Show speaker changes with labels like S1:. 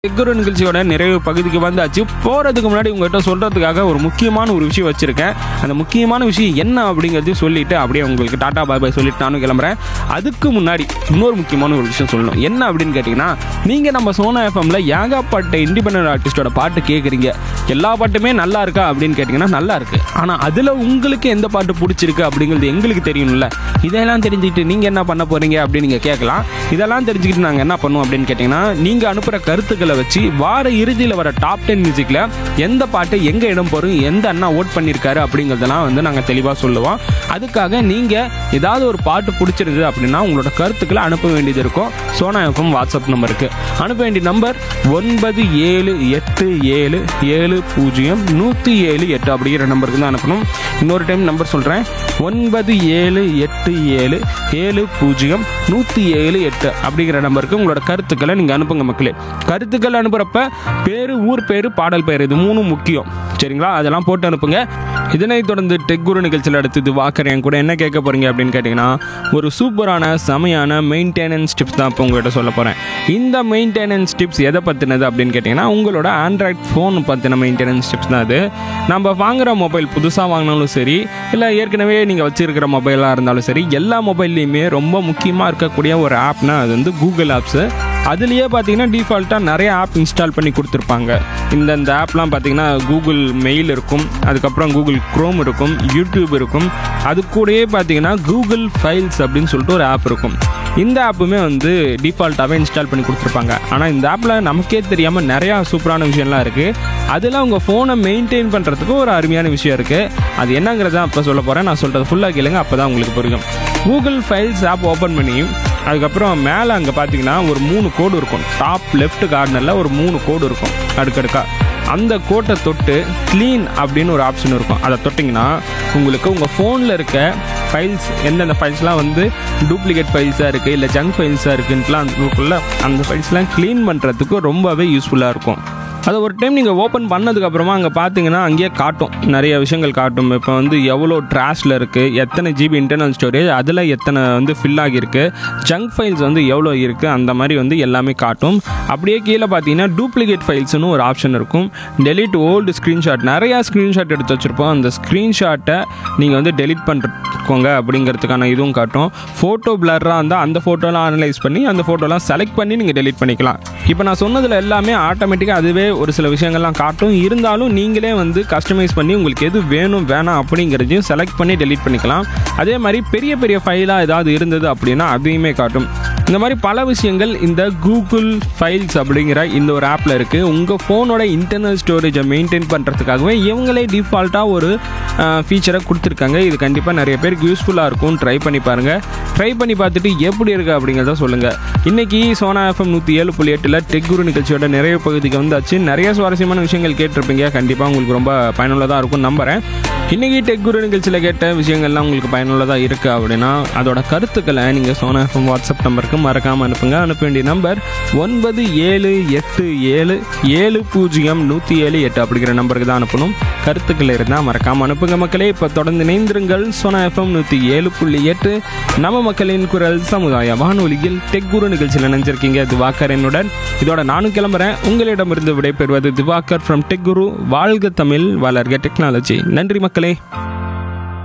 S1: Tech guru நிகழ்ச்சியோட நிறைவு பகுதிக்கு வந்தாச்சு. போகிறதுக்கு முன்னாடி உங்கள்கிட்ட சொல்கிறதுக்காக ஒரு முக்கியமான ஒரு விஷயம் வச்சுருக்கேன். அந்த முக்கியமான விஷயம் என்ன அப்படிங்கிறதையும் சொல்லிவிட்டு அப்படியே உங்களுக்கு டாட்டா பாய் பாய் சொல்லிட்டு நானும் கிளம்புறேன். அதுக்கு முன்னாடி இன்னொரு முக்கியமான ஒரு விஷயம் சொல்லணும். என்ன அப்படின்னு கேட்டிங்கன்னா, நீங்கள் நம்ம சோனா எஃப்எம்ல ஏகப்பட்ட இண்டிபெண்டன்ட் ஆர்டிஸ்டோட பாட்டு கேட்குறீங்க. எல்லா பாட்டுமே நல்லா இருக்கா அப்படின்னு கேட்டிங்கன்னா நல்லா இருக்குது. ஆனால் அதில் உங்களுக்கு எந்த பாட்டு பிடிச்சிருக்கு அப்படிங்கிறது எங்களுக்கு தெரியணும்ல. இதெல்லாம் தெரிஞ்சுக்கிட்டு நீங்கள் என்ன பண்ண போகிறீங்க அப்படின்னு நீங்கள் கேட்கலாம். இதெல்லாம் தெரிஞ்சுக்கிட்டு நாங்கள் என்ன பண்ணுவோம் அப்படின்னு கேட்டிங்கன்னா, நீங்கள் அனுப்புகிற கருத்துக்களை வச்சு வார இறுதியில் வர டாப் 10 மியூசிக்கில் எந்த பாட்டு எங்கே இடம் போகிறோம், எந்த அண்ணா ஓட் பண்ணியிருக்காரு அப்படிங்கிறதெல்லாம் நாங்கள் தெளிவாக சொல்லுவோம். அதுக்காக நீங்கள் ஏதாவது ஒரு பாட்டு பிடிச்சிருந்தது அப்படின்னா உங்களோட கருத்துக்களை அனுப்ப வேண்டியது இருக்கும். சோனா எஃப்எம் வாட்ஸ்அப் நம்பருக்கு அனுப்ப வேண்டிய நம்பர் 9787700178 அப்படிங்கிற நம்பருக்கு தான் அனுப்பணும். இன்னொரு டைம் நம்பர் சொல்கிறேன், 9787700178 அப்படிங்கிற நம்பருக்கு உங்களோட கருத்துக்களை நீங்கள் அனுப்புங்க மக்களே. கருத்துக்கள் அனுப்புகிறப்ப பேர், ஊர் பேர், பாடல் பேர், இது மூணும் முக்கியம். சரிங்களா? அதெல்லாம் போட்டு அனுப்புங்க. இதனைத் தொடர்ந்து டெக்குரு நிகழ்ச்சியில் அடுத்தது வாக்கறேன் கூட என்ன கேட்க போகிறீங்க அப்படின்னு கேட்டிங்கன்னா, ஒரு சூப்பரான செமையான மெயின்டெனன்ஸ் டிப்ஸ் தான் இப்போ உங்கள்கிட்ட சொல்ல போகிறேன். இந்த மெயின்டெனன்ஸ் டிப்ஸ் எதை பற்றினது அப்படின்னு கேட்டிங்கன்னா, உங்களோட ஆண்ட்ராய்ட் ஃபோன் பற்றின மெயின்டெனன்ஸ் டிப்ஸ் தான் அது. நம்ம வாங்குகிற மொபைல் புதுசாக வாங்கினாலும் சரி, இல்லை ஏற்கனவே நீங்கள் வச்சுருக்கிற மொபைலாக இருந்தாலும் சரி, எல்லா மொபைல்லையுமே ரொம்ப முக்கியமாக இருக்கக்கூடிய ஒரு ஆப்னா அது கூகுள் ஆப்ஸு. அதுலேயே பார்த்தீங்கன்னா டிஃபால்ட்டாக நிறைய ஆப் இன்ஸ்டால் பண்ணி கொடுத்துருப்பாங்க. இந்த ஆப்லாம் பார்த்தீங்கன்னா கூகுள் மெயில் இருக்கும், அதுக்கப்புறம் கூகுள் க்ரோம் இருக்கும், யூடியூப் இருக்கும். அது கூடயே பார்த்தீங்கன்னா கூகுள் ஃபைல்ஸ் அப்படின்னு சொல்லிட்டு ஒரு ஆப் இருக்கும். இந்த ஆப்புமே டிஃபால்ட்டாகவே இன்ஸ்டால் பண்ணி கொடுத்துருப்பாங்க. ஆனால் இந்த ஆப்பில் நமக்கே தெரியாமல் நிறையா சூப்பரான விஷயம்லாம் இருக்குது. அதில் உங்கள் ஃபோனை மெயின்டைன் பண்ணுறதுக்கு ஒரு அருமையான விஷயம் இருக்குது. அது என்னங்கிறதான் அப்போ சொல்ல போகிறேன். நான் சொல்கிறது ஃபுல்லாக கேளுங்க, அப்போ தான் உங்களுக்கு புரியும். கூகுள் ஃபைல்ஸ் ஆப் ஓப்பன் பண்ணி அதுக்கப்புறம் மேலே அங்கே பார்த்தீங்கன்னா ஒரு 3 கோடு இருக்கும். டாப் லெஃப்ட் கார்னரில் ஒரு 3 கோடு இருக்கும் அடுக்கடுக்கா. அந்த கோட்டை தொட்டு க்ளீன் அப்படின்னு ஒரு ஆப்ஷன் இருக்கும். அதை தொட்டிங்கன்னா உங்களுக்கு உங்கள் ஃபோனில் இருக்க ஃபைல்ஸ், எந்தெந்த ஃபைல்ஸ்லாம் டூப்ளிகேட் ஃபைல்ஸாக இருக்குது, இல்லை ஜங்க் ஃபைல்ஸாக இருக்குன்ட்டுலாம் அதுக்குள்ளே அந்த ஃபைல்ஸ்லாம் க்ளீன் பண்ணுறதுக்கு ரொம்பவே யூஸ்ஃபுல்லாக இருக்கும். அதை ஒரு டைம் நீங்கள் ஓப்பன் பண்ணதுக்கப்புறமா அங்கே பார்த்தீங்கன்னா அங்கேயே காட்டும், நிறைய விஷயங்கள் காட்டும். இப்போ எவ்வளோ ட்ராஷில் இருக்குது, எத்தனை ஜிபி இன்டர்னல் ஸ்டோரேஜ், அதில் எத்தனை ஜங்க் ஃபைல்ஸ் எவ்வளோ இருக்குது, அந்த மாதிரி எல்லாமே காட்டும். அப்படியே கீழே பார்த்தீங்கன்னா டூப்ளிகேட் ஃபைல்ஸ்னு ஒரு ஆப்ஷன் இருக்கும். டெலிட் ஓல்டு ஸ்க்ரீன்ஷாட், நிறையா ஸ்க்ரீன்ஷாட் எடுத்து வச்சுருப்போம். அந்த ஸ்க்ரீன்ஷாட்டை நீங்கள் டெலிட் பண்ணிக்கோங்க அப்படிங்கிறதுக்கான இதுவும் காட்டும். ஃபோட்டோ பிளர்ராக இருந்தால் அந்த ஃபோட்டோலாம் அனலைஸ் பண்ணி அந்த ஃபோட்டோலாம் செலக்ட் பண்ணி நீங்கள் டெலிட் பண்ணிக்கலாம். இப்போ நான் சொன்னதில் எல்லாமே ஆட்டோமேட்டிக்காக அதுவே ஒரு சில விஷயங்கள்லாம் காட்டும். இருந்தாலும் நீங்களே கஸ்டமைஸ் பண்ணி உங்களுக்கு எது வேணும் வேணாம் அப்படிங்கிறதையும் செலக்ட் பண்ணி டெலிட் பண்ணிக்கலாம். அதே மாதிரி பெரிய பெரிய ஃபைலாக ஏதாவது இருந்தது அப்படின்னா அதையுமே காட்டும். இந்த மாதிரி பல விஷயங்கள் இந்த கூகுள் ஃபைல்ஸ் அப்படிங்கிற இந்த ஒரு ஆப்பில் இருக்குது. உங்கள் ஃபோனோட இன்டர்னல் ஸ்டோரேஜை மெயின்டைன் பண்ணுறதுக்காகவே இவங்களே டிஃபால்ட்டாக ஒரு ஃபீச்சரை கொடுத்துருக்காங்க. இது கண்டிப்பாக நிறைய பேருக்கு யூஸ்ஃபுல்லாக இருக்கும். ட்ரை பண்ணி பாருங்கள். ட்ரை பண்ணி பார்த்துட்டு எப்படி இருக்குது அப்படிங்கிறத சொல்லுங்கள். இன்றைக்கி சோனா எஃப்எம் 107.8 டெக்குரு நிகழ்ச்சியோட நிறைய பகுதிக்கு வந்தாச்சு. நிறைய சுவாரஸ்யமான விஷயங்கள் கேட்டிருப்பீங்க. கண்டிப்பாக உங்களுக்கு ரொம்ப பயனுள்ளதாக இருக்கும் நம்புகிறேன். இன்றைக்கி டெக்குரு நிகழ்ச்சியில் கேட்ட விஷயங்கள்லாம் உங்களுக்கு பயனுள்ளதாக இருக்குது அப்படின்னா அதோட கருத்துக்களை நீங்கள் சோனா எஃப்எம் வாட்ஸ்அப் நம்பருக்கு மறக்காமல் அனுப்புங்க. அனுப்ப வேண்டிய நம்பர் 9787700178 அப்படிங்கிற நம்பருக்கு தான் அனுப்பணும். கருத்துக்கள் இருந்தால் மறக்காமல் அனுப்புங்க மக்களே. இப்போ தொடர்ந்து இணைந்திருங்கள். சோனா எஃப்எம் 107.8 நம்ம மக்களின் குரல் சமுதாய வானொலியில் டெக்குரு நிகழ்ச்சியில் நினைஞ்சிருக்கீங்க திவாகர் என்னுடன். இதோட நானும் கிளம்புறேன். உங்களிடமிருந்து விடைபெறுவது திவாகர் ஃப்ரம் டெக்குரு. வாழ்க தமிழ், வளர்க டெக்னாலஜி. நன்றி மக்களே.